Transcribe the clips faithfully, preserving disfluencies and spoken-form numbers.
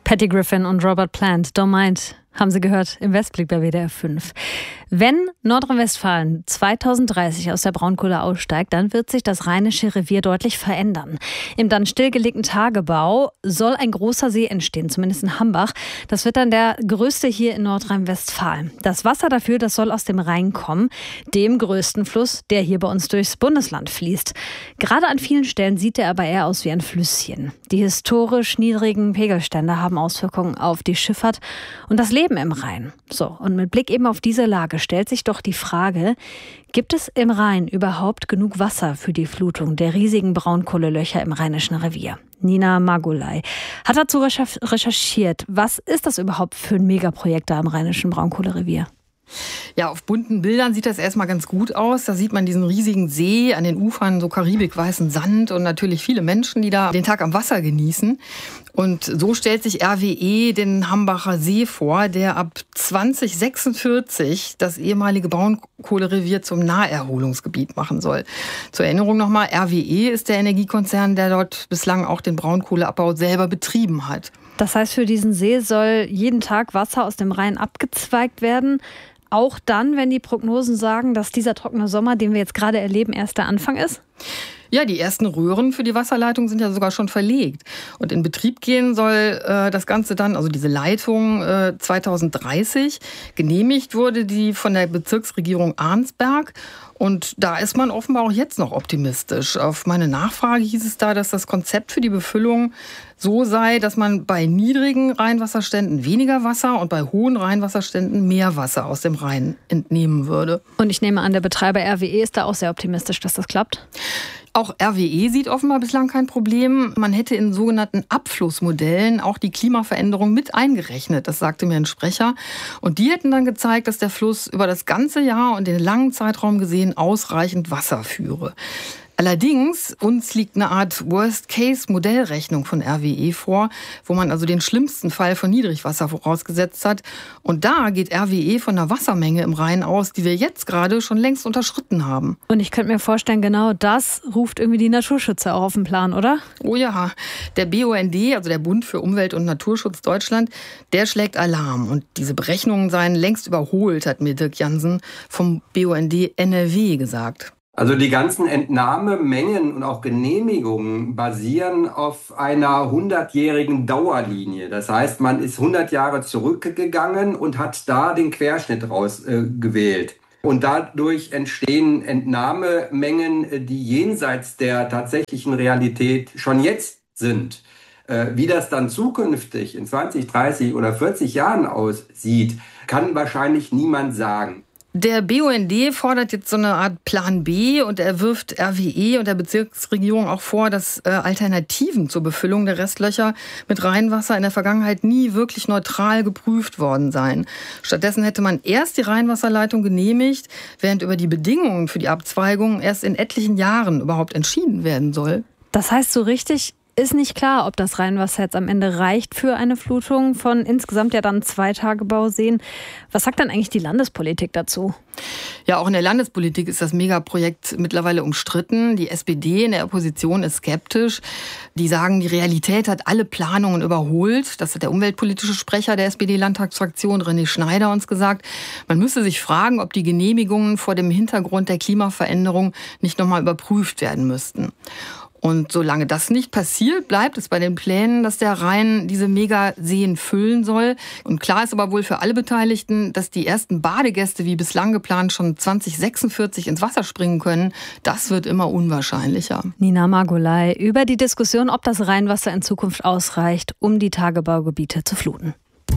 Patty Griffin und Robert Plant, Don't Mind, haben Sie gehört, im Westblick bei W D R fünf. Wenn Nordrhein-Westfalen zweitausenddreißig aus der Braunkohle aussteigt, dann wird sich das Rheinische Revier deutlich verändern. Im dann stillgelegten Tagebau soll ein großer See entstehen, zumindest in Hambach. Das wird dann der größte hier in Nordrhein-Westfalen. Das Wasser dafür, das soll aus dem Rhein kommen, dem größten Fluss, der hier bei uns durchs Bundesland fließt. Gerade an vielen Stellen sieht er aber eher aus wie ein Flüsschen. Die historisch niedrigen Pegelstände haben Auswirkungen auf die Schifffahrt und das Leben im Rhein. So, und mit Blick eben auf diese Lage stellt sich doch die Frage, gibt es im Rhein überhaupt genug Wasser für die Flutung der riesigen Braunkohlelöcher im Rheinischen Revier? Nina Margolay hat dazu recherchiert. Was ist das überhaupt für ein Megaprojekt da im Rheinischen Braunkohlerevier? Ja, auf bunten Bildern sieht das erstmal ganz gut aus. Da sieht man diesen riesigen See, an den Ufern so karibikweißen Sand und natürlich viele Menschen, die da den Tag am Wasser genießen. Und so stellt sich R W E den Hambacher See vor, der ab zwanzig sechsundvierzig das ehemalige Braunkohlerevier zum Naherholungsgebiet machen soll. Zur Erinnerung nochmal, R W E ist der Energiekonzern, der dort bislang auch den Braunkohleabbau selber betrieben hat. Das heißt, für diesen See soll jeden Tag Wasser aus dem Rhein abgezweigt werden. Auch dann, wenn die Prognosen sagen, dass dieser trockene Sommer, den wir jetzt gerade erleben, erst der Anfang ist? Ja, die ersten Röhren für die Wasserleitung sind ja sogar schon verlegt. Und in Betrieb gehen soll äh, das Ganze dann, also diese Leitung äh, zweitausenddreißig. Genehmigt wurde die von der Bezirksregierung Arnsberg. Und da ist man offenbar auch jetzt noch optimistisch. Auf meine Nachfrage hieß es da, dass das Konzept für die Befüllung so sei, dass man bei niedrigen Rheinwasserständen weniger Wasser und bei hohen Rheinwasserständen mehr Wasser aus dem Rhein entnehmen würde. Und ich nehme an, der Betreiber R W E ist da auch sehr optimistisch, dass das klappt? Auch R W E sieht offenbar bislang kein Problem. Man hätte in sogenannten Abflussmodellen auch die Klimaveränderung mit eingerechnet. Das sagte mir ein Sprecher. Und die hätten dann gezeigt, dass der Fluss über das ganze Jahr und den langen Zeitraum gesehen ausreichend Wasser führe. Allerdings, uns liegt eine Art Worst-Case-Modellrechnung von R W E vor, wo man also den schlimmsten Fall von Niedrigwasser vorausgesetzt hat. Und da geht R W E von einer Wassermenge im Rhein aus, die wir jetzt gerade schon längst unterschritten haben. Und ich könnte mir vorstellen, genau das ruft irgendwie die Naturschützer auch auf den Plan, oder? Oh ja, der B U N D, also der Bund für Umwelt und Naturschutz Deutschland, der schlägt Alarm. Und diese Berechnungen seien längst überholt, hat mir Dirk Jansen vom B U N D N R W gesagt. Also die ganzen Entnahmemengen und auch Genehmigungen basieren auf einer hundertjährigen Dauerlinie. Das heißt, man ist hundert Jahre zurückgegangen und hat da den Querschnitt rausgewählt. Äh, und dadurch entstehen Entnahmemengen, die jenseits der tatsächlichen Realität schon jetzt sind. Äh, wie das dann zukünftig in zwanzig, dreißig oder vierzig Jahren aussieht, kann wahrscheinlich niemand sagen. Der B U N D fordert jetzt so eine Art Plan B und er wirft R W E und der Bezirksregierung auch vor, dass äh, Alternativen zur Befüllung der Restlöcher mit Rheinwasser in der Vergangenheit nie wirklich neutral geprüft worden seien. Stattdessen hätte man erst die Rheinwasserleitung genehmigt, während über die Bedingungen für die Abzweigung erst in etlichen Jahren überhaupt entschieden werden soll. Das heißt, so richtig ist nicht klar, ob das Rheinwasser jetzt am Ende reicht für eine Flutung von insgesamt ja dann zwei Tagebauseen. Was sagt dann eigentlich die Landespolitik dazu? Ja, auch in der Landespolitik ist das Megaprojekt mittlerweile umstritten. Die S P D in der Opposition ist skeptisch. Die sagen, die Realität hat alle Planungen überholt. Das hat der umweltpolitische Sprecher der S P D-Landtagsfraktion, René Schneider, uns gesagt. Man müsse sich fragen, ob die Genehmigungen vor dem Hintergrund der Klimaveränderung nicht nochmal überprüft werden müssten. Und solange das nicht passiert, bleibt es bei den Plänen, dass der Rhein diese Megaseen füllen soll. Und klar ist aber wohl für alle Beteiligten, dass die ersten Badegäste wie bislang geplant schon zwanzig sechsundvierzig ins Wasser springen können. Das wird immer unwahrscheinlicher. Nina Margolay über die Diskussion, ob das Rheinwasser in Zukunft ausreicht, um die Tagebaugebiete zu fluten.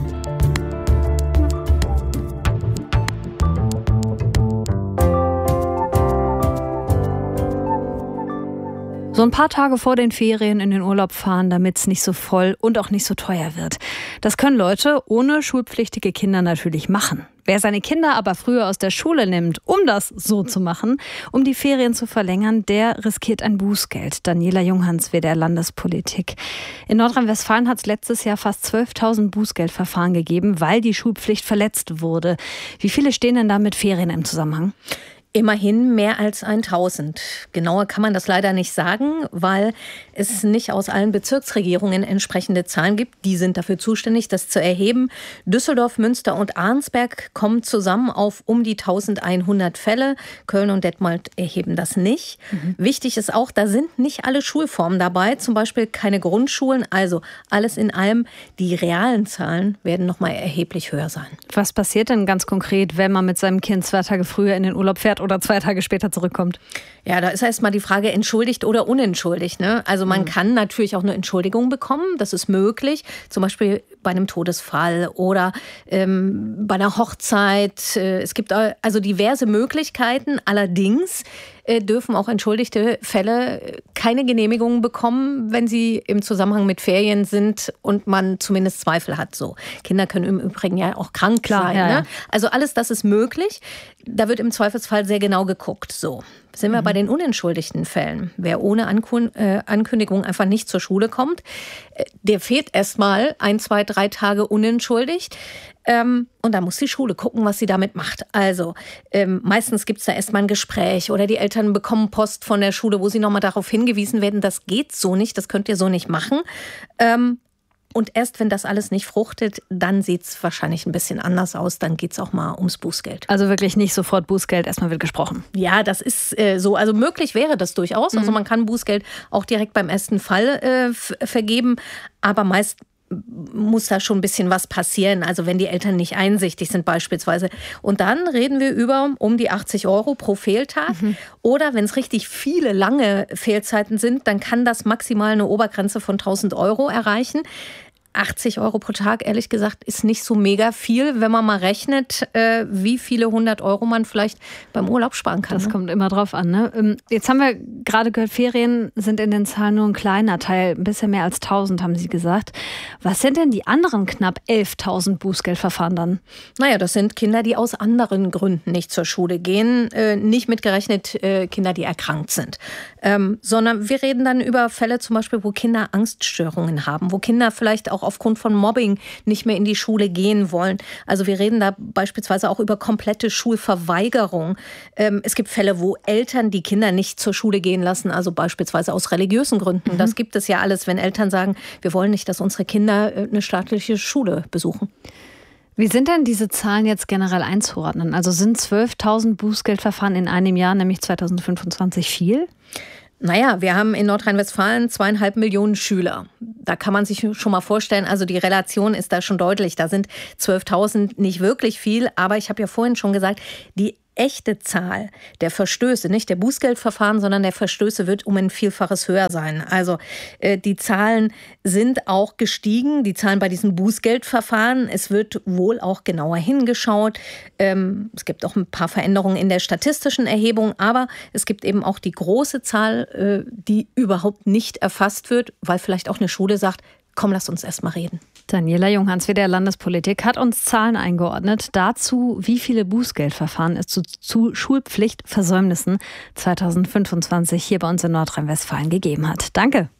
So ein paar Tage vor den Ferien in den Urlaub fahren, damit es nicht so voll und auch nicht so teuer wird. Das können Leute ohne schulpflichtige Kinder natürlich machen. Wer seine Kinder aber früher aus der Schule nimmt, um das so zu machen, um die Ferien zu verlängern, der riskiert ein Bußgeld. Daniela Junghans, W D R Landespolitik. In Nordrhein-Westfalen hat es letztes Jahr fast zwölftausend Bußgeldverfahren gegeben, weil die Schulpflicht verletzt wurde. Wie viele stehen denn da mit Ferien im Zusammenhang? Immerhin mehr als tausend. Genauer kann man das leider nicht sagen, weil es nicht aus allen Bezirksregierungen entsprechende Zahlen gibt. Die sind dafür zuständig, das zu erheben. Düsseldorf, Münster und Arnsberg kommen zusammen auf um die eintausendeinhundert Fälle. Köln und Detmold erheben das nicht. Mhm. Wichtig ist auch, da sind nicht alle Schulformen dabei, zum Beispiel keine Grundschulen. Also alles in allem, die realen Zahlen werden noch mal erheblich höher sein. Was passiert denn ganz konkret, wenn man mit seinem Kind zwei Tage früher in den Urlaub fährt oder zwei Tage später zurückkommt? Ja, da ist erst mal die Frage, entschuldigt oder unentschuldigt, ne? Also man mhm. kann natürlich auch eine Entschuldigung bekommen, das ist möglich, zum Beispiel bei einem Todesfall oder ähm, bei einer Hochzeit. Es gibt also diverse Möglichkeiten, allerdings äh, dürfen auch entschuldigte Fälle keine Genehmigung bekommen, wenn sie im Zusammenhang mit Ferien sind und man zumindest Zweifel hat. So. Kinder können im Übrigen ja auch krank Klar, sein. Ja, ne? ja. Also alles das ist möglich. Da wird im Zweifelsfall sehr genau geguckt. So. Sind wir mhm. bei den unentschuldigten Fällen. Wer ohne Ankün- äh, Ankündigung einfach nicht zur Schule kommt, äh, der fehlt erstmal ein, zwei, drei Tage unentschuldigt. Ähm, und da muss die Schule gucken, was sie damit macht. Also ähm, meistens gibt es da erstmal ein Gespräch oder die Eltern bekommen Post von der Schule, wo sie nochmal darauf hingewiesen werden, das geht so nicht, das könnt ihr so nicht machen. Ähm, Und erst wenn das alles nicht fruchtet, dann sieht es wahrscheinlich ein bisschen anders aus. Dann geht es auch mal ums Bußgeld. Also wirklich nicht sofort Bußgeld, erstmal wird gesprochen. Ja, das ist äh, so. Also möglich wäre das durchaus. Mhm. Also man kann Bußgeld auch direkt beim ersten Fall äh, f- vergeben. Aber meist muss da schon ein bisschen was passieren. Also wenn die Eltern nicht einsichtig sind beispielsweise. Und dann reden wir über um die achtzig Euro pro Fehltag. Mhm. Oder wenn es richtig viele lange Fehlzeiten sind, dann kann das maximal eine Obergrenze von tausend Euro erreichen. achtzig Euro pro Tag, ehrlich gesagt, ist nicht so mega viel, wenn man mal rechnet, äh, wie viele hundert Euro man vielleicht beim Urlaub sparen kann. Das ne? kommt immer drauf an. Ne? Jetzt haben wir gerade gehört, Ferien sind in den Zahlen nur ein kleiner Teil. Ein bisschen mehr als tausend, haben Sie gesagt. Was sind denn die anderen knapp elftausend Bußgeldverfahren dann? Naja, das sind Kinder, die aus anderen Gründen nicht zur Schule gehen. Äh, nicht mitgerechnet äh, Kinder, die erkrankt sind. Ähm, sondern wir reden dann über Fälle zum Beispiel, wo Kinder Angststörungen haben, wo Kinder vielleicht auch aufgrund von Mobbing nicht mehr in die Schule gehen wollen. Also wir reden da beispielsweise auch über komplette Schulverweigerung. Ähm, es gibt Fälle, wo Eltern die Kinder nicht zur Schule gehen lassen, also beispielsweise aus religiösen Gründen. Mhm. Das gibt es ja alles, wenn Eltern sagen, wir wollen nicht, dass unsere Kinder eine staatliche Schule besuchen. Wie sind denn diese Zahlen jetzt generell einzuordnen? Also sind zwölftausend Bußgeldverfahren in einem Jahr, nämlich zweitausendfünfundzwanzig, viel? Naja, wir haben in Nordrhein-Westfalen zweieinhalb Millionen Schüler. Da kann man sich schon mal vorstellen, also die Relation ist da schon deutlich. Da sind zwölftausend nicht wirklich viel, aber ich habe ja vorhin schon gesagt, die echte Zahl der Verstöße, nicht der Bußgeldverfahren, sondern der Verstöße wird um ein Vielfaches höher sein. Also äh, die Zahlen sind auch gestiegen, die Zahlen bei diesen Bußgeldverfahren. Es wird wohl auch genauer hingeschaut. Ähm, es gibt auch ein paar Veränderungen in der statistischen Erhebung, aber es gibt eben auch die große Zahl, äh, die überhaupt nicht erfasst wird, weil vielleicht auch eine Schule sagt, komm, lass uns erst mal reden. Daniela Junghans, W D R Landespolitik, hat uns Zahlen eingeordnet dazu, wie viele Bußgeldverfahren es zu, zu Schulpflichtversäumnissen zweitausendfünfundzwanzig hier bei uns in Nordrhein-Westfalen gegeben hat. Danke.